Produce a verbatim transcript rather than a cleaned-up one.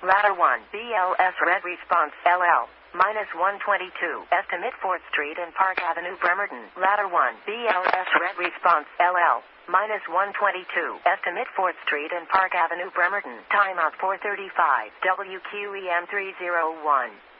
Ladder one, B L S Red Response, L L. Minus one twenty-two, estimate fourth Street and Park Avenue, Bremerton. Ladder one, B L S Red Response, L L. Minus one twenty-two, estimate fourth Street and Park Avenue, Bremerton. Timeout four thirty-five, W Q E M three oh one.